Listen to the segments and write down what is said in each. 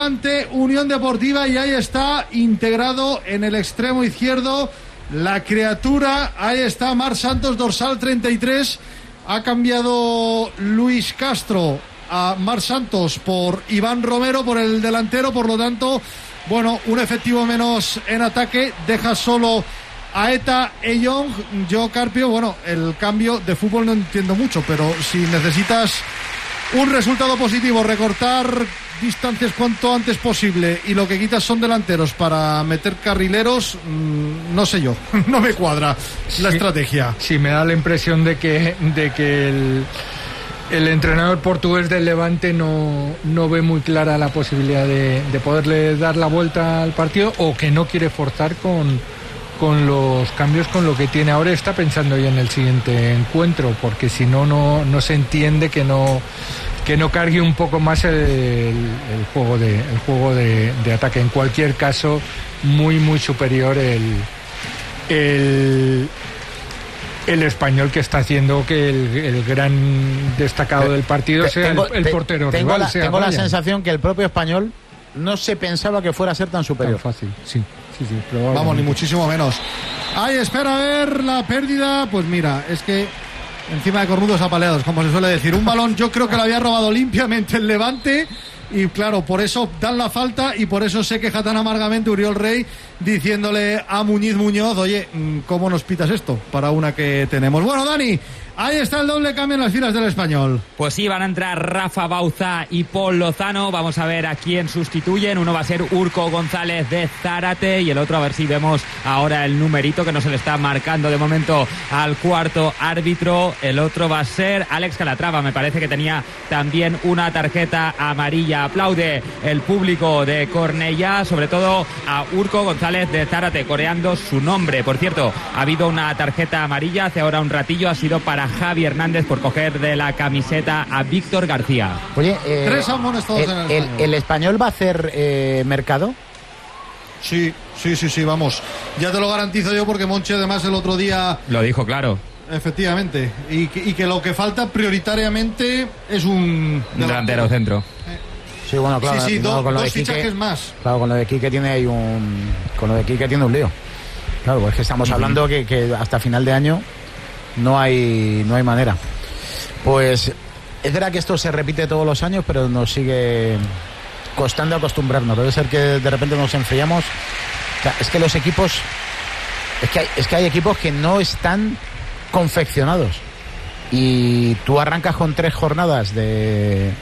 ante Unión Deportiva, y ahí está integrado en el extremo izquierdo la criatura. Ahí está Marc Santos, dorsal 33. Ha cambiado Luis Castro a Marc Santos por Iván Romero, por el delantero. Por lo tanto, bueno, un efectivo menos en ataque. Deja solo a Eta Eyong. Yo, Carpio, bueno, el cambio de fútbol no entiendo mucho, pero si necesitas un resultado positivo, recortar distancias cuanto antes posible, y lo que quitas son delanteros para meter carrileros, no sé yo, no me cuadra la estrategia. Sí, me da la impresión de que el entrenador portugués del Levante no ve muy clara la posibilidad de poderle dar la vuelta al partido, o que no quiere forzar con los cambios, con lo que tiene ahora. Está pensando ya en el siguiente encuentro, porque si no se entiende que no cargue un poco más el juego de ataque. En cualquier caso, muy superior el español, que está haciendo que el gran destacado del partido sea el portero rival. Tengo la sensación que el propio español no se pensaba que fuera a ser tan superior. Tan fácil, sí, vamos, ni muchísimo menos. Ay, espera a ver la pérdida. Pues mira, es que encima de cornudos apaleados, como se suele decir. Un balón, yo creo que lo había robado limpiamente el Levante, y claro, por eso dan la falta, y por eso se queja tan amargamente Uriol Rey, diciéndole a Muñoz, oye, ¿cómo nos pitas esto para una que tenemos? Bueno, Dani, ahí está el doble cambio en las filas del Español. Pues sí, van a entrar Rafa Bauza y Paul Lozano. Vamos a ver a quién sustituyen. Uno va a ser Urco González de Zárate, y el otro, a ver si vemos ahora el numerito que no se le está marcando de momento al cuarto árbitro. El otro va a ser Alex Calatrava. Me parece que tenía también una tarjeta amarilla. Aplaude el público de Cornellá, sobre todo a Urco González de Zárate, coreando su nombre. Por cierto, ha habido una tarjeta amarilla hace ahora un ratillo. Ha sido para Javi Hernández por coger de la camiseta a Víctor García. Oye, tres amonestados en el Español va a hacer mercado. Sí, vamos. Ya te lo garantizo yo, porque Monchi además el otro día lo dijo claro. Efectivamente. Y que lo que falta prioritariamente es un delantero centro. Sí, bueno, claro. Sí, no, con lo dos de Quique, fichajes más. Claro, con lo de Quique tiene ahí con lo de Quique tiene un lío. Claro, pues es que estamos hablando que hasta final de año no hay manera. Pues es verdad que esto se repite todos los años, pero nos sigue costando acostumbrarnos. Debe ser que de repente nos enfriamos. O sea, es que los equipos, es que hay equipos que no están confeccionados, y tú arrancas con 3 jornadas de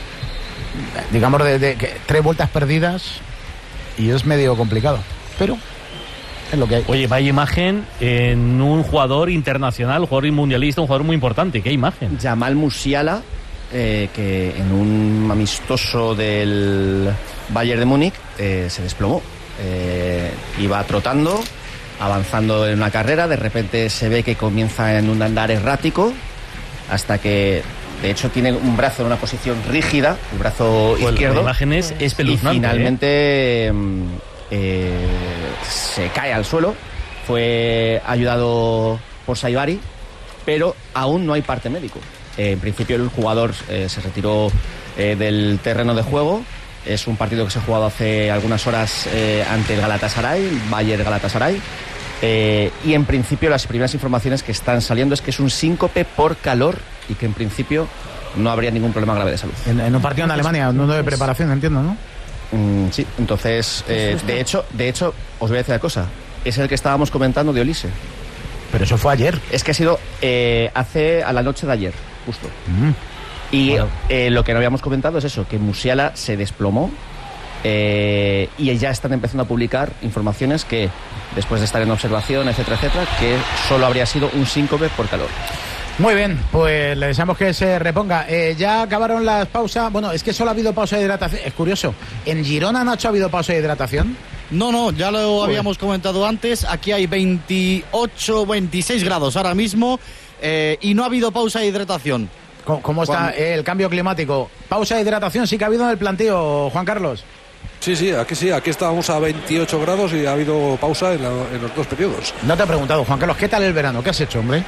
3 vueltas perdidas, y es medio complicado, pero es lo que hay. Oye, vaya imagen en un jugador internacional, un jugador mundialista, un jugador muy importante. ¿Qué imagen? Jamal Musiala, que en un amistoso del Bayern de Múnich se desplomó. Iba trotando, avanzando en una carrera, de repente se ve que comienza en un andar errático, hasta que de hecho tiene un brazo en una posición rígida, el brazo izquierdo. La imagen es espeluznante. Y finalmente se cae al suelo. Fue ayudado por Saibari, pero aún no hay parte médico. En principio el jugador se retiró del terreno de juego. Es un partido que se ha jugado hace algunas horas ante el Galatasaray, Bayer Galatasaray. Y en principio las primeras informaciones que están saliendo es que es un síncope por calor, y que en principio no habría ningún problema grave de salud. En un partido en Alemania, no de preparación, entiendo, ¿no? Sí, entonces, de hecho, os voy a decir una cosa. Es el que estábamos comentando de Olise. Pero eso fue ayer. Es que ha sido a la noche de ayer, justo. Y bueno, lo que no habíamos comentado es eso, que Musiala se desplomó, y ya están empezando a publicar informaciones que, después de estar en observación, etcétera, que solo habría sido un síncope por calor. Muy bien, pues le deseamos que se reponga. Ya acabaron las pausas. Bueno, es que solo ha habido pausa de hidratación. Es curioso. ¿En Girona, Nacho, ha habido pausa de hidratación? No, ya lo habíamos comentado antes. Aquí hay 28, 26 grados ahora mismo, y no ha habido pausa de hidratación. ¿Cómo está el cambio climático? Pausa de hidratación sí que ha habido en el planteo, Juan Carlos. Sí, aquí estábamos a 28 grados y ha habido pausa en los dos periodos. No te he preguntado, Juan Carlos, ¿qué tal el verano? ¿Qué has hecho, hombre?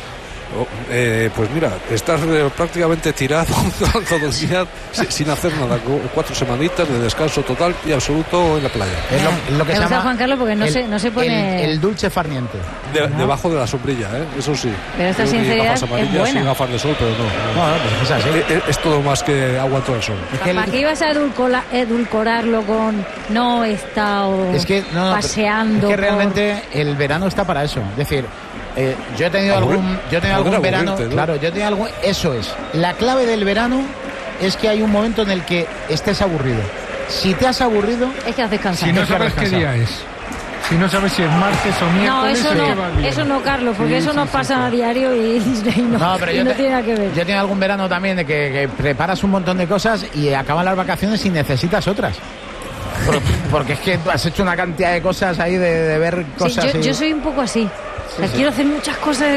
Pues mira, estás prácticamente tirado todo el día sin hacer nada, 4 semanitas de descanso total y absoluto en la playa. Es lo que se llama Juan Carlos, porque no se pone el dulce farniente. Debajo de la sombrilla, eso sí. Pero esta Yo sinceridad gafas amarillas, es buena. sin gafas de sol, pero no. Pues es así. Es todo más que aguanto el sol. ¿Para qué ibas a edulcorarlo con no he estado paseando? Es que realmente el verano está para eso. Es decir, yo he tenido algún verano, ¿no? Claro, yo he tenido algún. Eso es. La clave del verano es que hay un momento en el que estés aburrido. Si te has aburrido, es que has descansado. Si no sabes qué día es. Si no sabes si es martes o miércoles. No, eso no, Carlos, porque eso nos pasa a diario y no tiene nada que ver. Yo tengo algún verano también de que preparas un montón de cosas y acaban las vacaciones y necesitas otras. Porque es que has hecho una cantidad de cosas ahí de ver cosas. Yo soy un poco así. Quiero hacer muchas cosas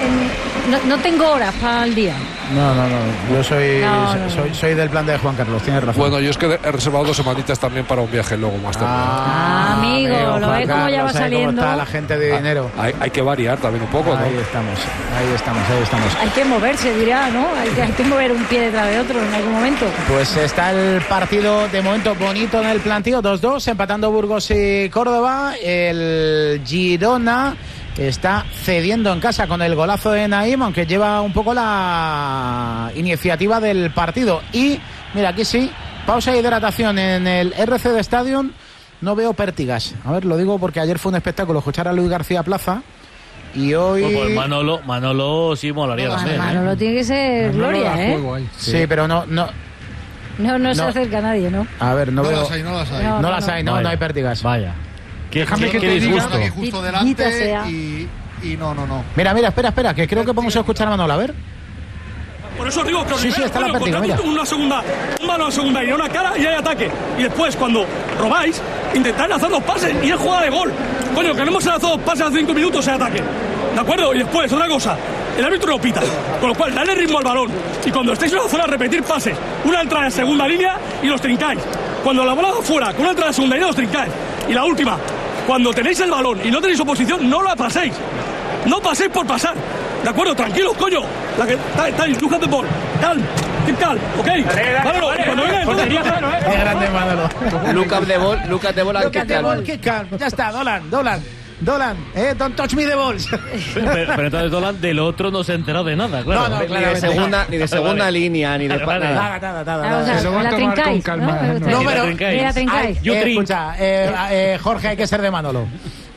no tengo horas para el día. No. Yo soy del plan de Juan Carlos, tienes razón. Bueno, yo es que he reservado 2 semanitas también para un viaje luego más tarde. Amigo, lo ves como ya va saliendo. Cómo está la gente de dinero. Hay que variar también un poco, ¿no? Ahí estamos. Hay que moverse, dirá, ¿no? Hay que mover un pie detrás de otro en algún momento. Pues está el partido de momento bonito en el plantío, 2-2, empatando Burgos y Córdoba. El Girona está cediendo en casa con el golazo de Naim, aunque lleva un poco la iniciativa del partido. Y, mira, aquí sí, pausa de hidratación en el RCD Stadium. No veo pértigas. A ver, lo digo porque ayer fue un espectáculo escuchar a Luis García Plaza. Y hoy... Pues Manolo sí molaría también. Manolo tiene que ser gloria, Sí, pero no se acerca a nadie, ¿no? A ver, no veo... No las hay. No hay pértigas. Vaya. Déjame que qué te diga disgusto. Aquí justo delante y no. Mira, espera, que creo que podemos escuchar a Manolo, a ver. Por eso digo que sí, está la pértiga, mira. un balón a segunda y una cara y hay ataque. Y después, cuando robáis, intentáis lanzar 2 pases y es jugada de gol. Coño, que no hemos lanzado 2 pases a 5 minutos en ataque. ¿De acuerdo? Y después, otra cosa, el árbitro no pita. Con lo cual, dale ritmo al balón. Y cuando estéis en la zona, repetir pases. Una entrada en segunda línea y los trincáis. Cuando la bola va fuera, con una entrada en segunda línea, los trincáis. Y la última, cuando tenéis el balón y no tenéis oposición, no la paséis. No paséis por pasar. ¿De acuerdo? Tranquilos, coño. Look at the ball. Calm. Keep calm, ¿ok? Manolo, cuando venga entonces... Qué grande Manolo. Look at the ball and keep calm. Ya está, Dolan. Don't touch me the balls. Pero entonces Dolan del otro no se enteró de nada, claro. No, ni de segunda línea, ni de nada. La trincáis, ¿no? La trincáis. Escucha, Jorge, hay que ser de Manolo.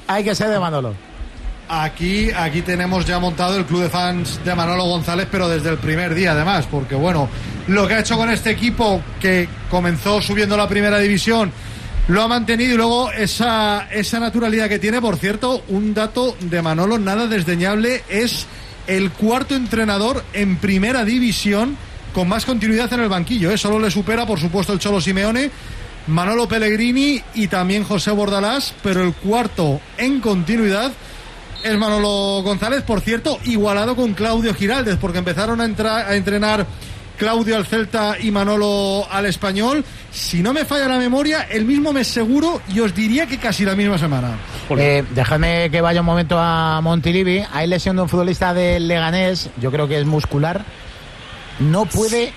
Aquí tenemos ya montado el club de fans de Manolo González, pero desde el primer día además, porque bueno, lo que ha hecho con este equipo que comenzó subiendo la primera división lo ha mantenido y luego esa naturalidad que tiene. Por cierto, un dato de Manolo nada desdeñable, es el 4º entrenador en primera división con más continuidad en el banquillo, solo le supera por supuesto el Cholo Simeone, Manolo Pellegrini y también José Bordalás, pero el 4º en continuidad es Manolo González, por cierto, igualado con Claudio Giraldez, porque empezaron a entrenar Claudio al Celta y Manolo al Español. Si no me falla la memoria, el mismo mes seguro, y os diría que casi la misma semana. Déjame que vaya un momento a Montilivi. Hay lesión de un futbolista del Leganés, yo creo que es muscular. No puede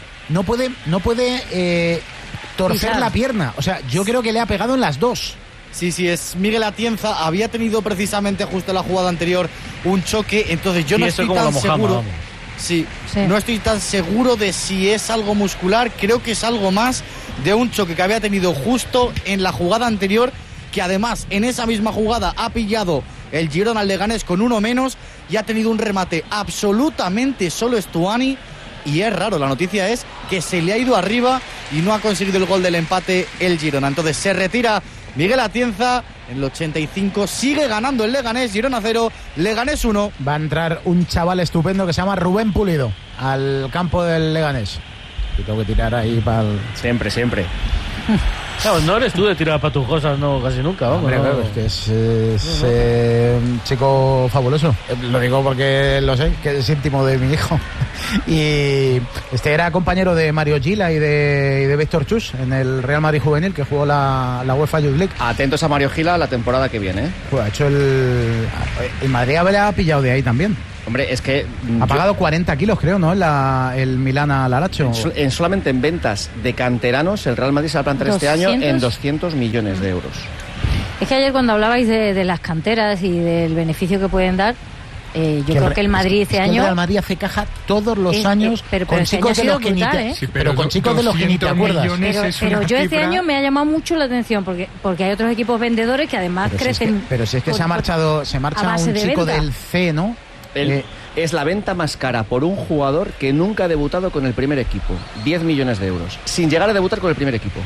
torcer la pierna. O sea, yo creo que le ha pegado en las 2. Sí, es Miguel Atienza. Había tenido precisamente justo en la jugada anterior un choque, entonces yo no estoy tan seguro. Sí, no estoy tan seguro de si es algo muscular. Creo que es algo más de un choque que había tenido justo en la jugada anterior, que además en esa misma jugada ha pillado el Girona al Leganés con uno menos y ha tenido un remate absolutamente solo Stuani. Y es raro, la noticia es que se le ha ido arriba y no ha conseguido el gol del empate el Girona. Entonces se retira Miguel Atienza en el 85, sigue ganando el Leganés, Girona 0, Leganés 1. Va a entrar un chaval estupendo que se llama Rubén Pulido al campo del Leganés. Y tengo que tirar ahí para el... Siempre. Claro, no eres tú de tirar para tus cosas, no, casi nunca, vamos. Hombre, claro, es que es un chico fabuloso. Lo digo porque lo sé, que es íntimo de mi hijo. Y era compañero de Mario Gila y de Víctor Chus en el Real Madrid Juvenil, que jugó la UEFA Youth League. Atentos a Mario Gila la temporada que viene. Pues ha hecho el Madrid ha pillado de ahí también. Hombre, es que... Ha pagado 40 kilos, creo, ¿no? El Milán al Alacho. Solamente en ventas de canteranos, el Real Madrid se va a plantar este año en 200 millones de euros. Es que ayer cuando hablabais de las canteras y del beneficio que pueden dar, yo creo que el Madrid este año... El Real Madrid hace caja todos los años con chicos de los que ni te... Pero con chicos de los que ni te acuerdas. Pero yo este año me ha llamado mucho la atención porque hay otros equipos vendedores que además crecen... Pero si es que se marcha un chico del C, ¿no? Es la venta más cara por un jugador que nunca ha debutado con el primer equipo. 10 millones de euros. Sin llegar a debutar con el primer equipo.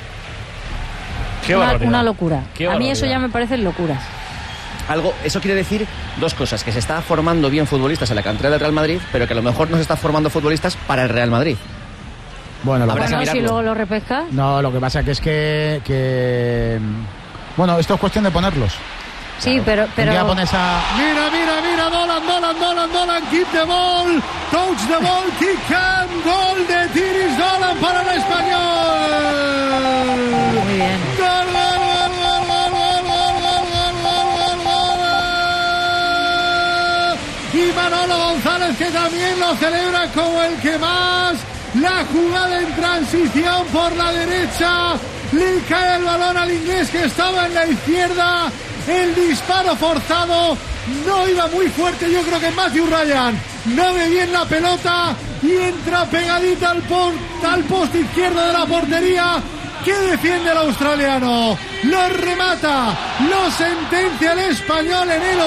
Una locura. A mí eso ya me parecen locuras. Eso quiere decir dos cosas: que se está formando bien futbolistas en la cantera del Real Madrid, pero que a lo mejor no se está formando futbolistas para el Real Madrid. Bueno, si luego lo repescas. No, lo que pasa que es que bueno, esto es cuestión de ponerlos. Sí, pero... Mira, Dolan, keep the ball, touch the ball, kick and gol de Tiris Dolan para el Español. Muy bien. Gol. Y Manolo González, que también lo celebra como el que más. La jugada en transición por la derecha. Le cae el balón al inglés que estaba en la izquierda. El disparo forzado no iba muy fuerte. Yo creo que Matthew Ryan no ve bien la pelota y entra pegadita al poste izquierdo de la portería. Que defiende el australiano, lo remata, lo sentencia el español en el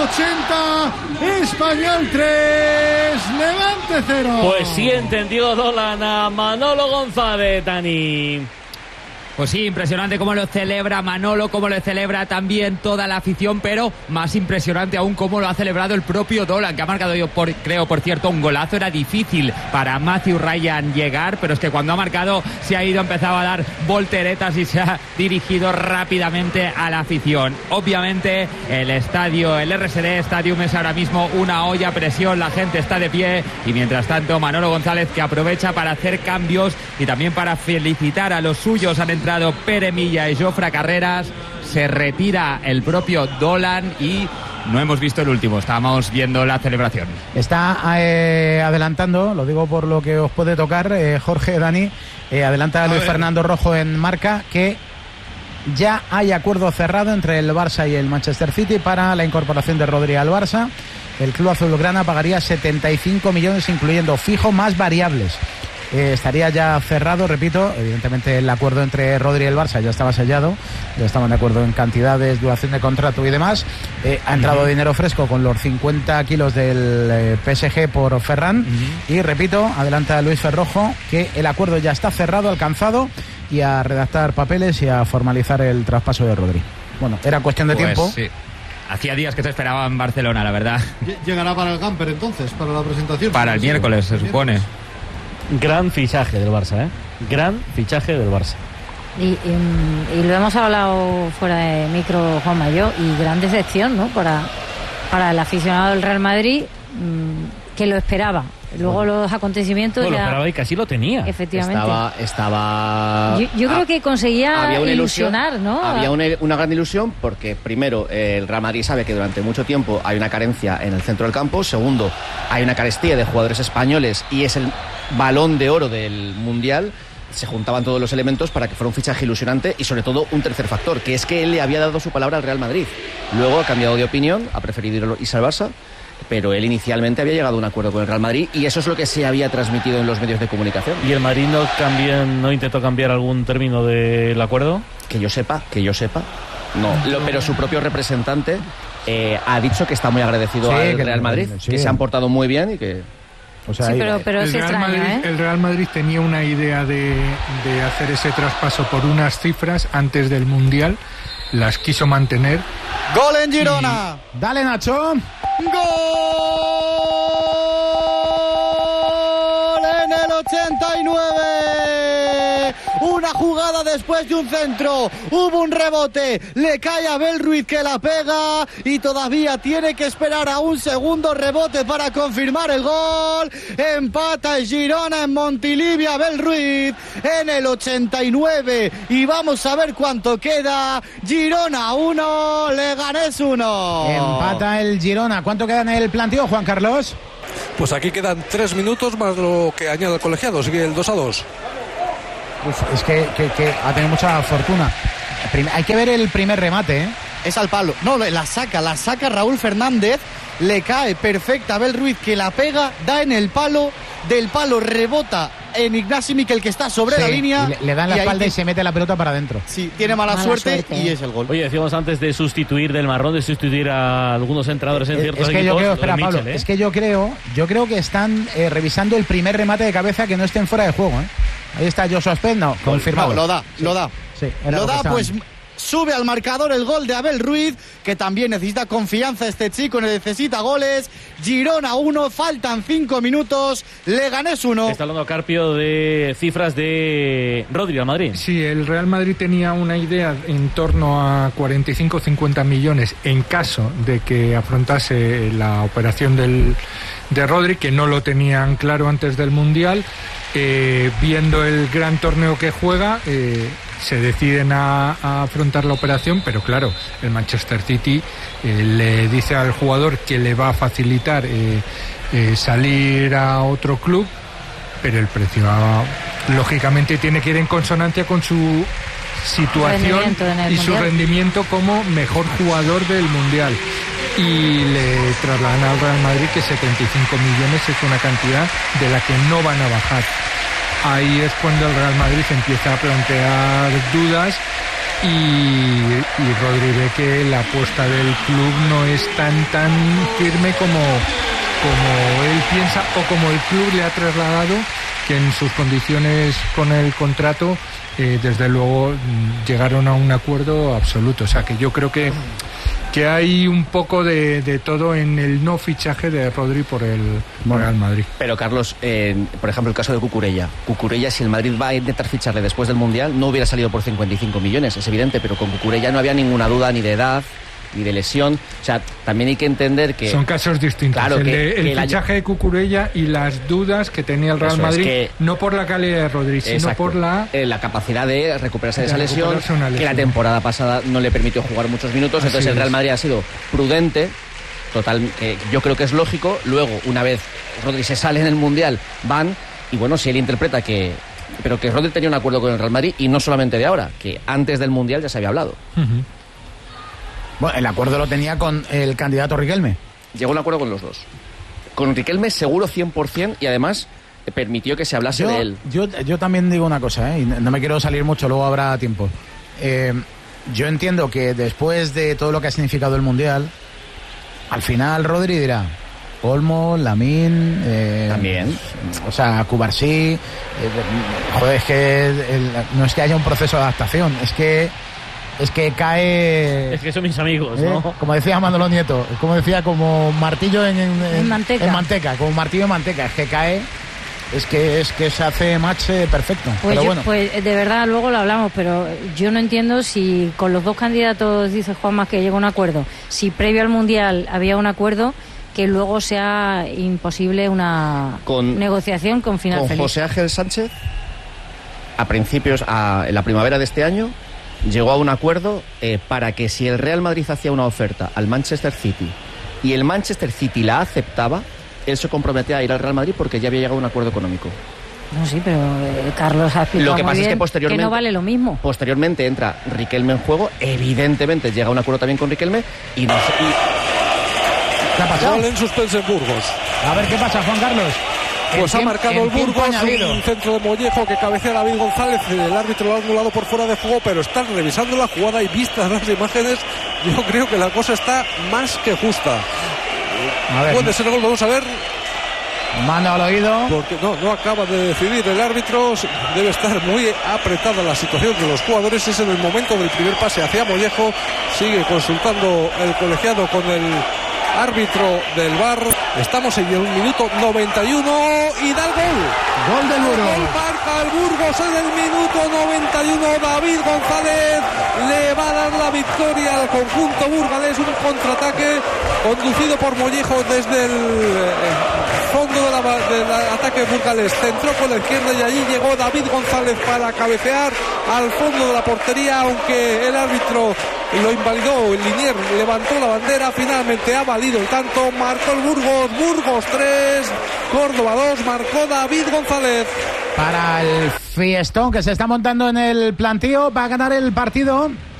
80. Español 3, Levante 0. Pues sí entendió Dolan a Manolo González, Dani. Pues sí, impresionante cómo lo celebra Manolo, cómo lo celebra también toda la afición, pero más impresionante aún cómo lo ha celebrado el propio Dolan, que ha marcado, creo, por cierto, un golazo. Era difícil para Matthew Ryan llegar, pero es que cuando ha marcado se ha empezado a dar volteretas y se ha dirigido rápidamente a la afición. Obviamente el estadio, el RSD Stadium, es ahora mismo una olla a presión, la gente está de pie y mientras tanto Manolo González, que aprovecha para hacer cambios y también para felicitar a los suyos. Han entrado Pere Milla y Jofre Carreras, se retira el propio Dolan y no hemos visto el último, estábamos viendo la celebración. Está adelantando, lo digo por lo que os puede tocar, Jorge, Dani, adelanta a Luis Fernando Rojo en marca, que ya hay acuerdo cerrado entre el Barça y el Manchester City para la incorporación de Rodri al Barça. El club azulgrana pagaría 75 millones, incluyendo fijo más variables. Estaría ya cerrado, repito, evidentemente el acuerdo entre Rodri y el Barça ya estaba sellado, ya estaban de acuerdo en cantidades, duración de contrato y demás. Ha entrado dinero fresco con los 50 kilos del PSG por Ferran y repito, adelanta Luis Ferrojo que el acuerdo ya está cerrado, alcanzado, y a redactar papeles y a formalizar el traspaso de Rodri. Bueno, era cuestión de tiempo. Sí. Hacía días que se esperaba en Barcelona, la verdad. Llegará para el camper entonces, para la presentación. Para el miércoles, se supone. Gran fichaje del Barça, ¿eh? Gran fichaje del Barça. Y lo hemos hablado fuera de micro, Juanma y yo, y gran decepción, ¿no? Para el aficionado del Real Madrid, que lo esperaba. Luego los acontecimientos lo esperaba y casi lo tenía. Efectivamente. Estaba yo creo que conseguía ilusionar, ¿no? Había una gran ilusión porque, primero, el Real Madrid sabe que durante mucho tiempo hay una carencia en el centro del campo. Segundo, hay una carestía de jugadores españoles y es el balón de oro del Mundial. Se juntaban todos los elementos para que fuera un fichaje ilusionante y sobre todo un tercer factor, que es que él le había dado su palabra al Real Madrid. Luego ha cambiado de opinión, ha preferido irse al Barça, pero él inicialmente había llegado a un acuerdo con el Real Madrid y eso es lo que se había transmitido en los medios de comunicación. ¿Y el Madrid no intentó cambiar algún término del acuerdo? Que yo sepa, no. Pero su propio representante ha dicho que está muy agradecido al Real Madrid, que se han portado muy bien y que... O sea, sí, pero es extraño, el Real Madrid tenía una idea de hacer ese traspaso por unas cifras antes del Mundial, las quiso mantener. ¡Gol en Girona! ¡Dale, Nacho! ¡Gol en el 89! Una jugada después de un centro. Hubo un rebote, le cae a Abel Ruiz que la pega y todavía tiene que esperar a un segundo rebote para confirmar el gol. Empata el Girona en Montilivi, Abel Ruiz en el 89 y vamos a ver cuánto queda. Girona 1, Leganés 1. Empata el Girona. ¿Cuánto queda en el planteo, Juan Carlos? Pues aquí quedan 3 minutos más lo que añade el colegiado. Sigue el 2-2. Es que ha tenido mucha fortuna. Hay que ver el primer remate, ¿eh? Es al palo. No, la saca Raúl Fernández. Le cae perfecta Abel Ruiz que la pega, da en el palo. Del palo rebota en Ignasi Miquel que está sobre la línea. Le dan la espalda y se mete la pelota para adentro. Sí, tiene mala suerte y es el gol. Oye, decíamos antes de sustituir del Marrón, de sustituir a algunos entrenadores en ciertos equipos. Yo creo, espera, Pablo, es que yo creo que están revisando el primer remate de cabeza que no estén fuera de juego, ¿eh? Ahí está Joshua Spence, no, confirmado. No, lo da. Sí, lo da, pues sube al marcador el gol de Abel Ruiz, que también necesita confianza este chico, necesita goles. Girona 1, faltan 5 minutos, Leganés 1. Está hablando Carpio de cifras de Rodri al Madrid. Sí, el Real Madrid tenía una idea en torno a 45-50 millones en caso de que afrontase la operación de Rodri, que no lo tenían claro antes del Mundial. Viendo el gran torneo que juega, se deciden a afrontar la operación, pero claro, el Manchester City le dice al jugador que le va a facilitar salir a otro club, pero el precio lógicamente tiene que ir en consonancia con su situación y su rendimiento como mejor jugador del Mundial. Y le trasladan al Real Madrid que 75 millones es una cantidad de la que no van a bajar. Ahí es cuando el Real Madrid empieza a plantear dudas y Rodri ve que la apuesta del club no es tan firme como él piensa o como el club le ha trasladado, que en sus condiciones con el contrato desde luego llegaron a un acuerdo absoluto. O sea que yo creo que hay un poco de todo en el no fichaje de Rodri por el Real Madrid. Pero Carlos, por ejemplo, el caso de Cucurella, si el Madrid va a intentar ficharle después del Mundial, no hubiera salido por 55 millones, es evidente, pero con Cucurella no había ninguna duda ni de edad ni de lesión. O sea, también hay que entender que son casos distintos. Claro, el fichaje de Cucurella y las dudas que tenía el Real Madrid, no por la calidad de Rodri, sino por la capacidad de recuperarse de esa lesión, que la temporada pasada no le permitió jugar muchos minutos. Así entonces el Real Madrid ha sido prudente, yo creo que es lógico. Luego, una vez Rodri se sale en el Mundial, van, y bueno, si él interpreta que Rodri tenía un acuerdo con el Real Madrid, y no solamente de ahora, que antes del Mundial ya se había hablado. Bueno, el acuerdo lo tenía con el candidato Riquelme. Llegó a un acuerdo con los dos. Con Riquelme seguro 100%, y además permitió que se hablase de él. Yo también digo una cosa, y no me quiero salir mucho, luego habrá tiempo. Yo entiendo que después de todo lo que ha significado el Mundial, al final Rodri dirá: Olmo, Lamín, también. O sea, Cubarsí. Joder, es que no es que haya un proceso de adaptación, es que cae. Es que son mis amigos, ¿no? Como decía Manolo Nieto, como martillo en manteca, como martillo en manteca, es que cae. Es que se hace match perfecto. Pues, pero bueno. Pues de verdad, luego lo hablamos, pero yo no entiendo si con los dos candidatos, dice Juanma, que llega a un acuerdo, si previo al Mundial había un acuerdo, que luego sea imposible una negociación con final feliz. Con José Ángel Sánchez, en la primavera de este año, llegó a un acuerdo para que si el Real Madrid hacía una oferta al Manchester City y el Manchester City la aceptaba, él se comprometía a ir al Real Madrid porque ya había llegado a un acuerdo económico. No, sí, pero Carlos ha explicado lo que pasa muy bien es que posteriormente, que no vale lo mismo. Posteriormente entra Riquelme en juego, evidentemente llega a un acuerdo también con Riquelme y no sé. ¿Qué ha pasado? Gol en suspense en Burgos. A ver qué pasa, Juan Carlos. Pues ha marcado el Burgos, un centro de Mollejo que cabecea David González. El árbitro lo ha anulado por fuera de juego, pero están revisando la jugada y vistas las imágenes, yo creo que la cosa está más que justa. Puede ser gol, vamos a ver. Mano al oído. Porque no acaba de decidir el árbitro. Debe estar muy apretada la situación de los jugadores. Es en el momento del primer pase hacia Mollejo. Sigue consultando el colegiado con el árbitro del VAR. Estamos en el minuto 91 y da el gol. Gol del Burgos. Gol marca el Burgos en el minuto 91. David González le va a dar la victoria al conjunto burgalés. Un contraataque conducido por Mollejo desde el fondo del ataque burgalés. Centró con la izquierda y allí llegó David González para cabecear al fondo de la portería, aunque el árbitro lo invalidó. El Linier levantó la bandera, finalmente ha valido el tanto, marcó el Burgos 3, Córdoba 2, marcó David González. Para el fiestón que se está montando en el plantío, va a ganar el partido